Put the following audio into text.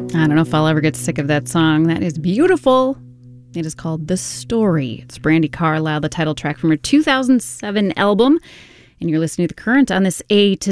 I don't know if I'll ever get sick of that song. That is beautiful. It is called The Story. It's Brandi Carlile, the title track from her 2007 album. And you're listening to The Current on this A to